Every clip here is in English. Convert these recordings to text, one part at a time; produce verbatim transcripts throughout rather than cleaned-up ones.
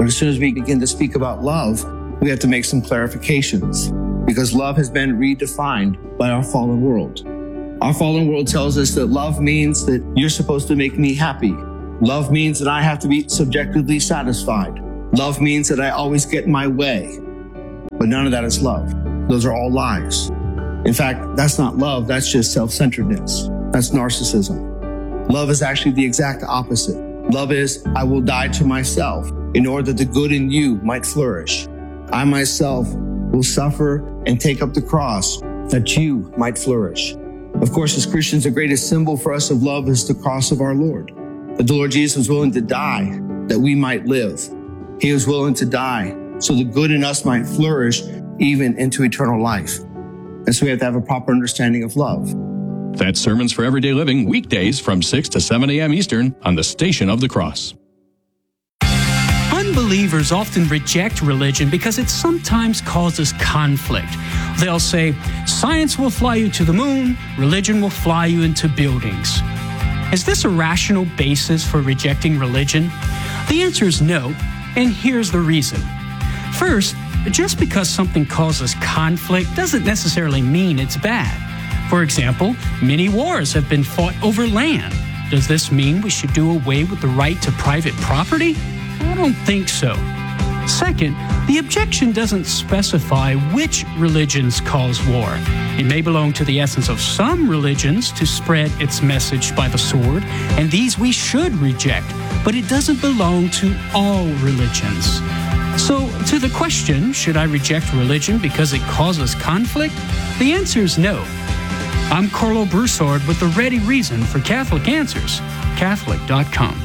But as soon as we begin to speak about love, we have to make some clarifications because love has been redefined by our fallen world. Our fallen world tells us that love means that you're supposed to make me happy. Love means that I have to be subjectively satisfied. Love means that I always get my way. But none of that is love. Those are all lies. In fact, that's not love. That's just self-centeredness. That's narcissism. Love is actually the exact opposite. Love is, I will die to myself in order that the good in you might flourish. I myself will suffer and take up the cross that you might flourish. Of course, as Christians, the greatest symbol for us of love is the cross of our Lord. That the Lord Jesus was willing to die that we might live. He was willing to die so the good in us might flourish even into eternal life. And so we have to have a proper understanding of love. That's Sermons for Everyday Living, weekdays from six to seven a.m. Eastern on the Station of the Cross. Unbelievers often reject religion because it sometimes causes conflict. They'll say, science will fly you to the moon, religion will fly you into buildings. Is this a rational basis for rejecting religion? The answer is no, and here's the reason. First, just because something causes conflict doesn't necessarily mean it's bad. For example, many wars have been fought over land. Does this mean we should do away with the right to private property? I don't think so. Second, the objection doesn't specify which religions cause war. It may belong to the essence of some religions to spread its message by the sword, and these we should reject, but it doesn't belong to all religions. So, to the question, should I reject religion because it causes conflict? The answer is no. I'm Carlo Broussard with the ready reason for Catholic Answers, Catholic dot com.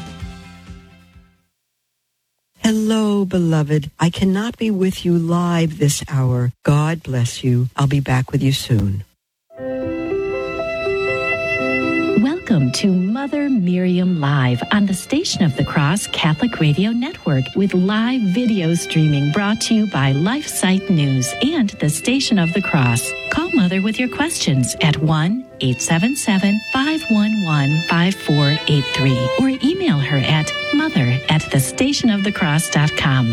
Hello, beloved. I cannot be with you live this hour. God bless you. I'll be back with you soon. Welcome to Mother Miriam Live on the Station of the Cross Catholic Radio Network with live video streaming brought to you by LifeSite News and the Station of the Cross. Call Mother with your questions at one eight seven seven, five one one, five four eight three or email her at mother at the station of the cross dot com.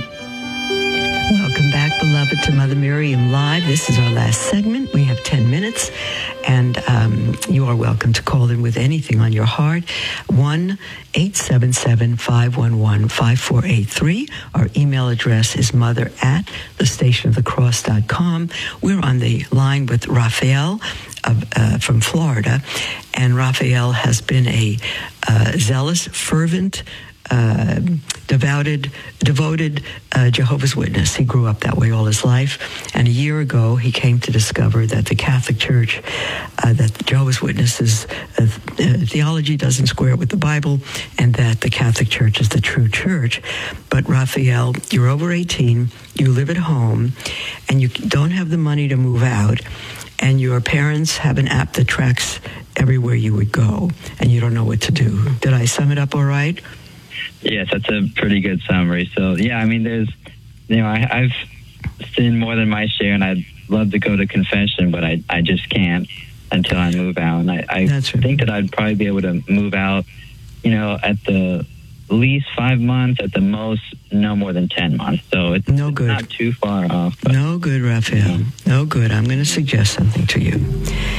Welcome back, beloved, to Mother Miriam Live. This is our last segment. We have ten minutes, and um, you are welcome to call in with anything on your heart. one eight seven seven, five one one, five four eight three. Our email address is mother at the station of the cross dot com. We're on the line with Raphael of, uh, from Florida, and Raphael has been a uh, zealous, fervent, Uh, devoted, devoted uh, Jehovah's Witness. He grew up that way all his life. And a year ago, he came to discover that the Catholic Church, uh, that Jehovah's Witnesses' uh, theology doesn't square with the Bible, and that the Catholic Church is the true church. But Raphael, you're over eighteen, you live at home, and you don't have the money to move out, and your parents have an app that tracks everywhere you would go, and you don't know what to do. Did I sum it up all right? Yes, that's a pretty good summary. So, yeah, I mean, there's, you know, I, I've sinned more than my share, and I'd love to go to confession, but I, I just can't until I move out. And I, I right. think that I'd probably be able to move out, you know, at the least five months, at the most, no more than ten months. So it's, no it's good. not too far off. But, no good, Raphael. Yeah. No good. I'm going to suggest something to you.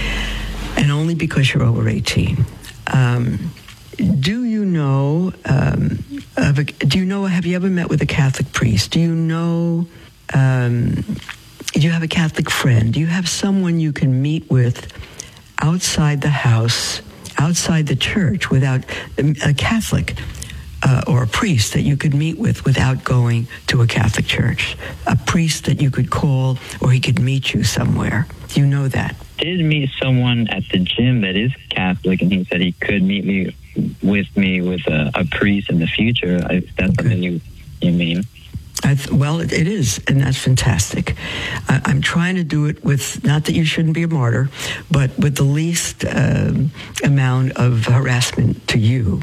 And only because you're over eighteen. Um... Do you know, um, of a, do you know, have you ever met with a Catholic priest? Do you know, um, do you have a Catholic friend? Do you have someone you can meet with outside the house, outside the church, without a Catholic uh, or a priest that you could meet with without going to a Catholic church? A priest that you could call, or he could meet you somewhere. Do you know that? I did meet someone at the gym that is Catholic, and he said he could meet me with me with a, a priest in the future. If that's okay. Something you you mean? I th- well, it, it is, and that's fantastic. I, I'm trying to do it with, not that you shouldn't be a martyr, but with the least um, amount of harassment to you.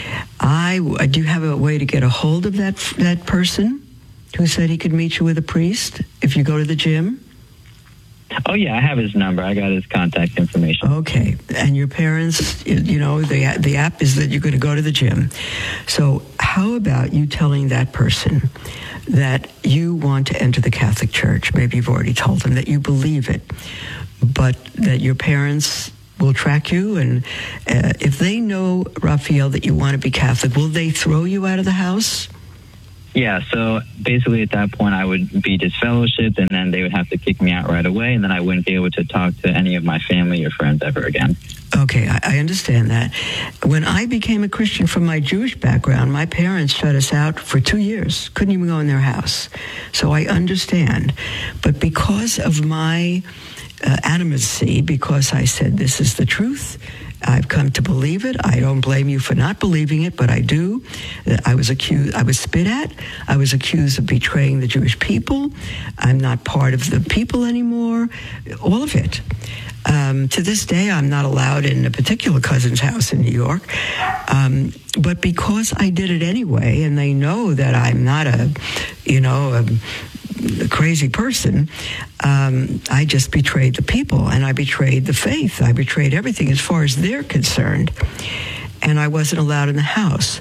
I do you have a way to get a hold of that that person who said he could meet you with a priest if you go to the gym? Oh, yeah, I have his number. I got his contact information. Okay. And your parents, you know, the, the app is that you're going to go to the gym. So how about you telling that person that you want to enter the Catholic Church? Maybe you've already told them that you believe it, but that your parents will track you. And uh, if they know, Raphael, that you want to be Catholic, will they throw you out of the house? Yeah, so basically at that point I would be disfellowshipped, and then they would have to kick me out right away, and then I wouldn't be able to talk to any of my family or friends ever again. Okay, I, I understand that. When I became a Christian from my Jewish background, my parents shut us out for two years. Couldn't even go in their house. So I understand. But because of my uh, animacy, because I said this is the truth, I've come to believe it. I don't blame you for not believing it, but I do. I was accused, I was spit at. I was accused of betraying the Jewish people. I'm not part of the people anymore. All of it. Um, to this day, I'm not allowed in a particular cousin's house in New York. Um, but because I did it anyway, and they know that I'm not a, you know, a, a crazy person, um, I just betrayed the people, and I betrayed the faith. I betrayed everything as far as they're concerned. And I wasn't allowed in the house.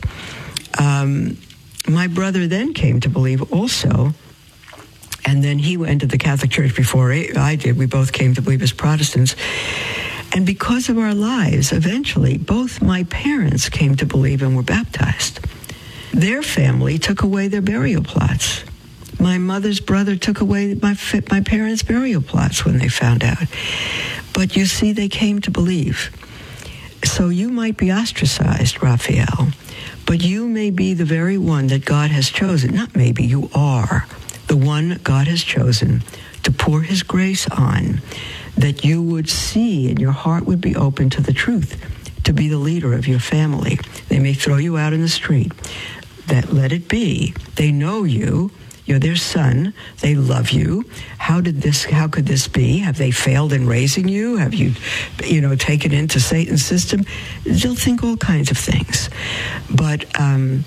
Um, my brother then came to believe also. And then he went to the Catholic Church before I did. We both came to believe as Protestants. And because of our lives, eventually, both my parents came to believe and were baptized. Their family took away their burial plots. My mother's brother took away my my parents' burial plots when they found out. But you see, they came to believe. So you might be ostracized, Raphael, but you may be the very one that God has chosen. Not maybe, you are the one God has chosen to pour his grace on, that you would see and your heart would be open to the truth, to be the leader of your family. They may throw you out in the street. That let it be. They know you. You're their son. They love you. How did this, how could this be? Have they failed in raising you? Have you, you know, taken into Satan's system? They'll think all kinds of things. But um,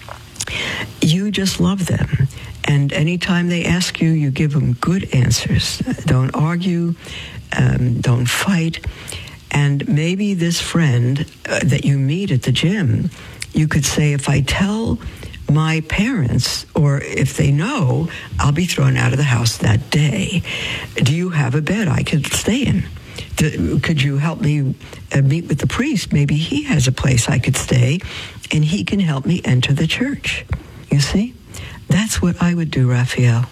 you just love them. And anytime they ask you, you give them good answers. Don't argue. Um, don't fight. And maybe this friend uh, that you meet at the gym, you could say, if I tell my parents, or if they know, I'll be thrown out of the house that day. Do you have a bed I could stay in? Do, could you help me uh, meet with the priest? Maybe he has a place I could stay, and he can help me enter the church. You see? That's what I would do, Raphael.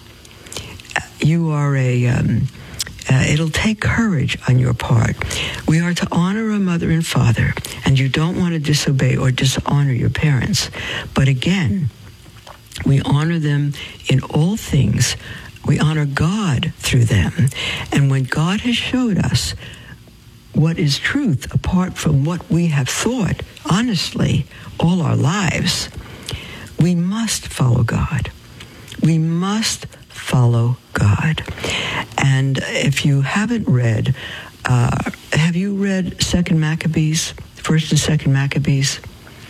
You are a, um, uh, it'll take courage on your part. We are to honor our mother and father, and you don't want to disobey or dishonor your parents. But again, we honor them in all things. We honor God through them. And when God has showed us what is truth apart from what we have thought, honestly, all our lives, we must follow God. We must follow God. And if you haven't read, uh, have you read Second Maccabees, First and Second Maccabees?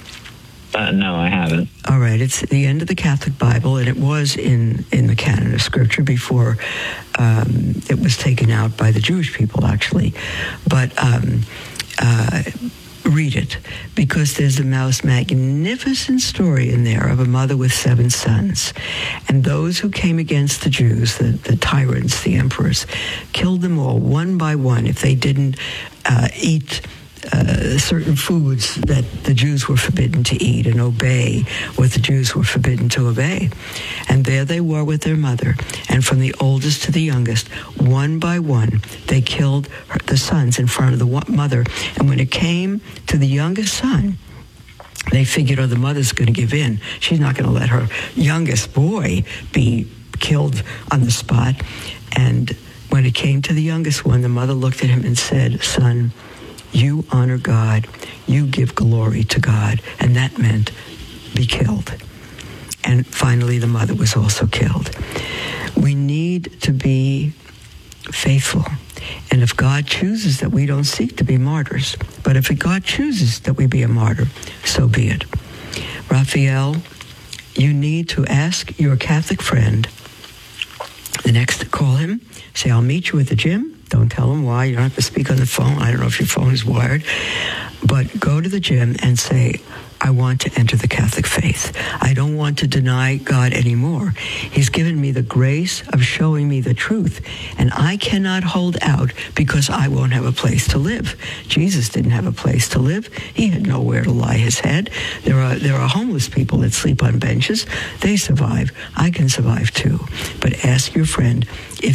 Uh, no, I haven't. All right, it's the end of the Catholic Bible, and it was in, in the canon of Scripture before um, it was taken out by the Jewish people, actually. But um, uh, read it, because there's a most magnificent story in there of a mother with seven sons. And those who came against the Jews, the, the tyrants, the emperors, killed them all one by one if they didn't uh, eat Uh, certain foods that the Jews were forbidden to eat and obey what the Jews were forbidden to obey. And there they were with their mother. And from the oldest to the youngest, one by one, they killed her, the sons in front of the mother. And when it came to the youngest son, they figured, oh, the mother's going to give in. She's not going to let her youngest boy be killed on the spot. And when it came to the youngest one, the mother looked at him and said, son, you honor God, you give glory to God, and that meant be killed. And finally, the mother was also killed. We need to be faithful. And if God chooses that we don't seek to be martyrs, but if God chooses that we be a martyr, so be it. Raphael, you need to ask your Catholic friend The next, call him, say, I'll meet you at the gym. Don't tell him why. You don't have to speak on the phone. I don't know if your phone is wired. But go to the gym and say, I want to enter the Catholic faith. I don't want to deny God anymore. He's given me the grace of showing me the truth, and I cannot hold out because I won't have a place to live. Jesus didn't have a place to live. He had nowhere to lie his head. There are there are homeless people that sleep on benches. They survive. I can survive too. But ask your friend if